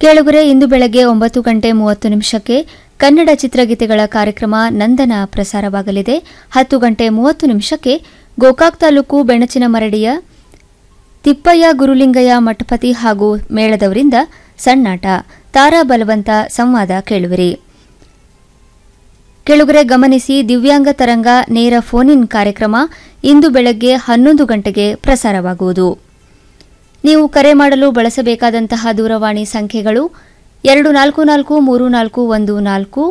ಕೇಳುಗರೆ, ಇಂದು ಬೆಳಗ್ಗೆ 9:30 ಕನ್ನಡ ಚಿತ್ರಗೀತೆಗಳ ಕಾರ್ಯಕ್ರಮ ನಂದನ ಪ್ರಸಾರವಾಗಲಿದೆ. 10:30 ಗೋಕಾಕ್ ತಾಲೂಕು ಬೆಣಚಿನ ಮರಡಿಯ ತಿಪ್ಪಯ್ಯ ಗುರುಲಿಂಗಯ್ಯ ಮಠಪತಿ ಹಾಗೂ ಮೇಳದವರಿಂದ ಸಣ್ಣಾಟ, ತಾರಾ ಬಲವಂತ ಸಂವಾದ ಕೇಳುವಿರಿ. ಕೇಳುಗರೆ ಗಮನಿಸಿ, ದಿವ್ಯಾಂಗ ತರಂಗ ನೇರ ಫೋನ್ ಇನ್ ಕಾರ್ಯಕ್ರಮ ಇಂದು ಬೆಳಗ್ಗೆ 11 ಗಂಟೆಗೆ ಪ್ರಸಾರವಾಗುವುದು. ನೀವು ಕರೆ ಮಾಡಲು ಬಳಸಬೇಕಾದಂತಹ ದೂರವಾಣಿ ಸಂಖ್ಯೆಗಳು 244341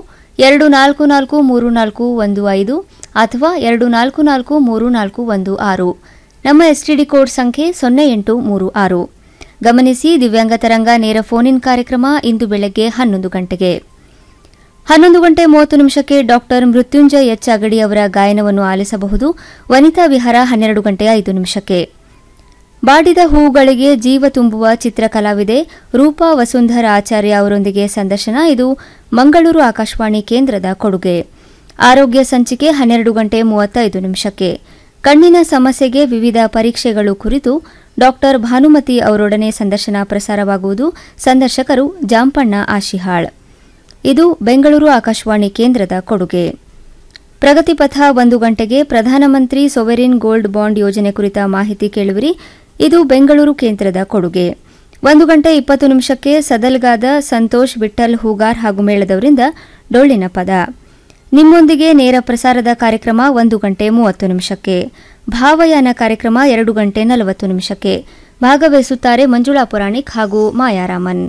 24434415 ಅಥವಾ 24434416. ನಮ್ಮ ಎಸ್ಟಿಡಿ ಕೋಡ್ ಸಂಖ್ಯೆ 0836. ಗಮನಿಸಿ, ದಿವ್ಯಾಂಗ ತರಂಗ ನೇರ ಫೋನ್ ಇನ್ ಕಾರ್ಯಕ್ರಮ ಇಂದು ಬೆಳಗ್ಗೆ 11 ಗಂಟೆಗೆ. 11:30 ಡಾಕ್ಟರ್ ಮೃತ್ಯುಂಜಯ ಎಚ್ ಅಗಡಿ ಅವರ ಗಾಯನವನ್ನು ಆಲಿಸಬಹುದು. ವನಿತಾ ವಿಹಾರ 12:05. ಬಾಡಿದ ಹೂಗಳಿಗೆ ಜೀವ ತುಂಬುವ ಚಿತ್ರಕಲಾವಿದೆ ರೂಪಾ ವಸುಂಧರ ಆಚಾರ್ಯ ಅವರೊಂದಿಗೆ ಸಂದರ್ಶನ. ಇದು ಮಂಗಳೂರು ಆಕಾಶವಾಣಿ ಕೇಂದ್ರದ ಕೊಡುಗೆ. ಆರೋಗ್ಯ ಸಂಚಿಕೆ 12:35. ಕಣ್ಣಿನ ಸಮಸ್ಯೆಗೆ ವಿವಿಧ ಪರೀಕ್ಷೆಗಳು ಕುರಿತು ಡಾಕ್ಟರ್ ಭಾನುಮತಿ ಅವರೊಡನೆ ಸಂದರ್ಶನ ಪ್ರಸಾರವಾಗುವುದು. ಸಂದರ್ಶಕರು ಜಾಂಪಣ್ಣ ಆಶಿಹಾಳ್. ಇದು ಬೆಂಗಳೂರು ಆಕಾಶವಾಣಿ ಕೇಂದ್ರದ ಕೊಡುಗೆ. ಪ್ರಗತಿಪಥ 1 ಗಂಟೆಗೆ ಪ್ರಧಾನಮಂತ್ರಿ ಸೊವೆರಿನ್ ಗೋಲ್ಡ್ ಬಾಂಡ್ ಯೋಜನೆ ಕುರಿತ ಮಾಹಿತಿ ಕೇಳುವಿರಿ. ಇದು ಬೆಂಗಳೂರು ಕೇಂದ್ರದ ಕೊಡುಗೆ. 1:20 ಸದಲ್ಗಾದ ಸಂತೋಷ್ ವಿಠ್ಠಲ್ ಹೂಗಾರ್ ಹಾಗೂ ಮೇಳದವರಿಂದ ಡೊಳ್ಳಿನ ಪದ. ನಿಮ್ಮೊಂದಿಗೆ ನೇರ ಪ್ರಸಾರದ ಕಾರ್ಯಕ್ರಮ 1:30. ಭಾವಯಾನ ಕಾರ್ಯಕ್ರಮ 2:40. ಭಾಗವಹಿಸುತ್ತಾರೆ ಮಂಜುಳಾ ಪುರಾಣಿಕ್ ಹಾಗೂ ಮಾಯಾರಾಮನ್.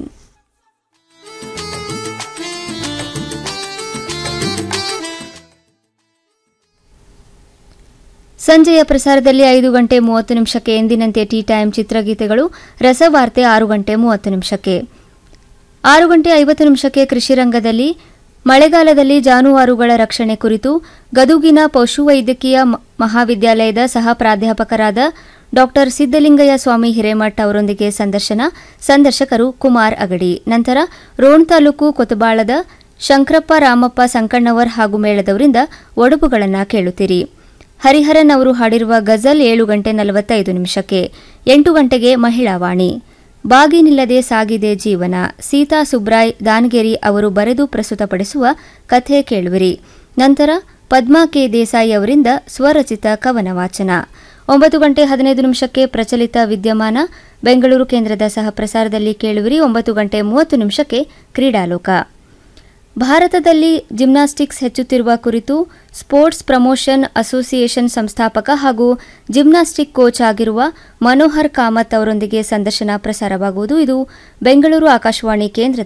ಸಂಜೆಯ ಪ್ರಸಾರದಲ್ಲಿ 5:30 ಎಂದಿನಂತೆ ಟೀ ಟೈಮ್ ಚಿತ್ರಗೀತೆಗಳು, ರಸವಾರ್ತೆ 6:30. 6:50 ಕೃಷಿ ರಂಗದಲ್ಲಿ ಮಳೆಗಾಲದಲ್ಲಿ ಜಾನುವಾರುಗಳ ರಕ್ಷಣೆ ಕುರಿತು ಗದುಗಿನ ಪಶುವೈದ್ಯಕೀಯ ಮಹಾವಿದ್ಯಾಲಯದ ಸಹ ಪ್ರಾಧ್ಯಾಪಕರಾದ ಡಾಕ್ಟರ್ ಸಿದ್ದಲಿಂಗಯ್ಯ ಸ್ವಾಮಿ ಹಿರೇಮಠ್ ಅವರೊಂದಿಗೆ ಸಂದರ್ಶನ. ಸಂದರ್ಶಕರು ಕುಮಾರ್ ಅಗಡಿ. ನಂತರ ರೋಣ ತಾಲೂಕು ಕೊತಬಾಳದ ಶಂಕರಪ್ಪ ರಾಮಪ್ಪ ಸಂಕಣ್ಣವರ್ ಹಾಗೂ ಮೇಳದವರಿಂದ ಒಡಬುಗಳನ್ನು ಕೇಳುತ್ತೀರಿ. ಹರಿಹರನ್ ಅವರು ಹಾಡಿರುವ ಗಜಲ್ 7:45. 8 ಗಂಟೆಗೆ ಮಹಿಳಾ ವಾಣಿ. ಬಾಗಿನಿಲ್ಲದೆ ಸಾಗಿದೆ ಜೀವನ, ಸೀತಾ ಸುಬ್ರಾಯ್ ದಾನಗೇರಿ ಅವರು ಬರೆದು ಪ್ರಸ್ತುತಪಡಿಸುವ ಕಥೆ ಕೇಳುವಿರಿ. ನಂತರ ಪದ್ಮಾ ಕೆ ದೇಸಾಯಿ ಅವರಿಂದ ಸ್ವರಚಿತ ಕವನ ವಾಚನ. 9:15 ಪ್ರಚಲಿತ ವಿದ್ಯಮಾನ ಬೆಂಗಳೂರು ಕೇಂದ್ರದ ಸಹ ಪ್ರಸಾರದಲ್ಲಿ ಕೇಳುವಿರಿ. 9:30 ಕ್ರೀಡಾಲೋಕ. ಭಾರತದಲ್ಲಿ ಜಿಮ್ನಾಸ್ಟಿಕ್ಸ್ ಹೆಚ್ಚುತ್ತಿರುವ ಕುರಿತು ಸ್ಪೋರ್ಟ್ಸ್ ಪ್ರಮೋಷನ್ ಅಸೋಸಿಯೇಷನ್ ಸಂಸ್ಥಾಪಕ ಹಾಗೂ ಜಿಮ್ನಾಸ್ಟಿಕ್ ಕೋಚ್ ಆಗಿರುವ ಮನೋಹರ್ ಕಾಮತ್ ಅವರೊಂದಿಗೆ ಸಂದರ್ಶನ ಪ್ರಸಾರವಾಗುವುದು. ಇದು ಬೆಂಗಳೂರು ಆಕಾಶವಾಣಿ ಕೇಂದ್ರದ